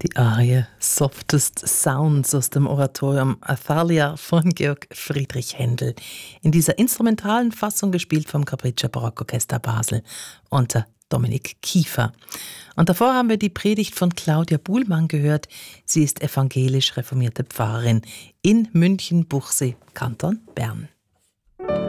Die Arie Softest Sounds aus dem Oratorium Athalia von Georg Friedrich Händel. In dieser instrumentalen Fassung gespielt vom Capriccio Barockorchester Basel unter Dominik Kiefer. Und davor haben wir die Predigt von Claudia Buhlmann gehört. Sie ist evangelisch reformierte Pfarrerin in München-Buchsee, Kanton Bern.